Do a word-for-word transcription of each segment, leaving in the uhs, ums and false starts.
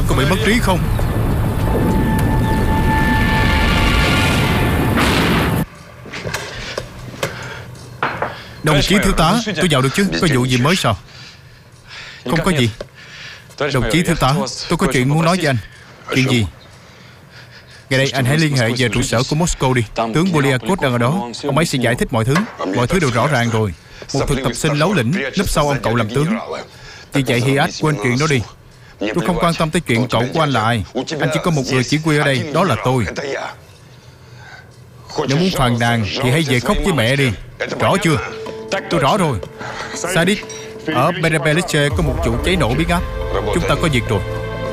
có bị mất trí không? Đồng chí thiếu tá, tôi vào được chứ? Có vụ gì mới sao? Không có gì. Đồng chí thiếu tá, tôi có chuyện muốn nói với anh. Chuyện gì? Ngày đây anh hãy liên hệ về trụ sở của Moscow đi. Tướng Polyakov đang ở đó. Ông ấy sẽ giải thích mọi thứ. Mọi thứ đều rõ ràng rồi. Một thực tập sinh lấu lĩnh núp sau ông cậu làm tướng. Vì vậy Hiat quên chuyện đó đi. Tôi không quan tâm tới chuyện cậu của anh là ai. Anh chỉ có một người chỉ huy ở đây, đó là tôi. Nếu muốn phàn nàn thì hãy về khóc với mẹ đi. Rõ chưa? Tôi rõ rồi. Sadik, ở Berebelice có một vụ cháy nổ biến áp. Chúng ta có việc rồi.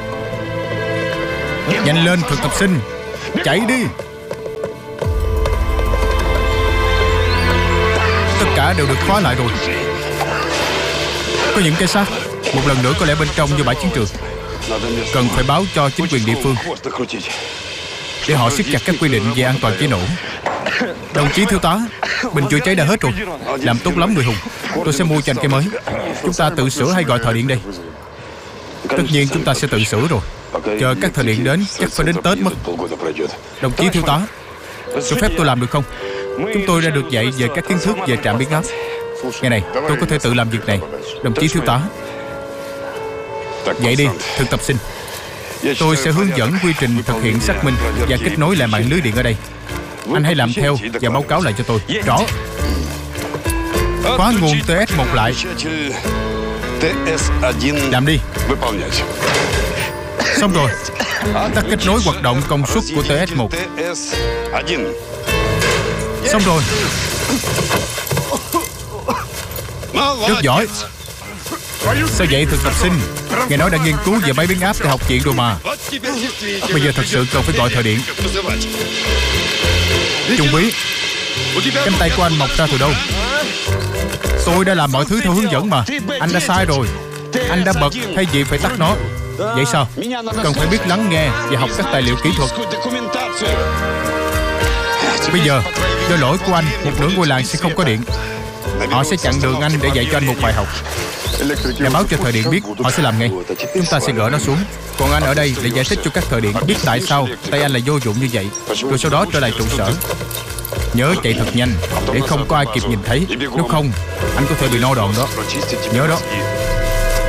Nhanh lên thực tập sinh, chạy đi. Tất cả đều được khóa lại rồi. Có những cái xác. Một lần nữa có lẽ bên trong như bãi chiến trường. Cần phải báo cho chính quyền địa phương để họ siết chặt các quy định về an toàn cháy nổ. Đồng chí thiếu tá, bình chữa cháy đã hết rồi. Làm tốt lắm người hùng. Tôi sẽ mua cho anh cái mới. Chúng ta tự sửa hay gọi thợ điện đây? Tất nhiên chúng ta sẽ tự sửa rồi. Chờ các thợ điện đến chắc phải đến Tết mất. Đồng chí thiếu tá, cho phép tôi làm được không? Chúng tôi đã được dạy về các kiến thức về trạm biến áp. Nghe này, tôi có thể tự làm việc này. Đồng chí thiếu tá. Vậy đi, thực tập sinh. Tôi sẽ hướng dẫn quy trình thực hiện xác minh và kết nối lại mạng lưới điện ở đây. Anh hãy làm theo và báo cáo lại cho tôi. Rõ. Khóa nguồn T S một lại. Làm đi. Xong rồi. Tắt kết nối hoạt động công suất của T S một. Xong rồi. Rất giỏi. Sao vậy thực tập sinh? Nghe nói đã nghiên cứu về máy biến áp tại học viện rồi mà. Bây giờ thật sự cần phải gọi thợ điện. Trung úy, cánh tay của anh mọc ra từ đâu? Tôi đã làm mọi thứ theo hướng dẫn mà. Anh đã sai rồi. Anh đã bật thay vì phải tắt nó. Vậy sao? Cần phải biết lắng nghe và học các tài liệu kỹ thuật. Bây giờ, do lỗi của anh, một nửa ngôi làng sẽ không có điện. Họ sẽ chặn đường anh để dạy cho anh một bài học. Và báo cho thợ điện biết, họ sẽ làm ngay. Chúng ta sẽ gỡ nó xuống. Còn anh ở đây để giải thích cho các thợ điện biết tại sao tay anh là vô dụng như vậy. Rồi sau đó trở lại trụ sở. Nhớ chạy thật nhanh để không có ai kịp nhìn thấy. Nếu không, anh có thể bị no đòn đó. Nhớ đó.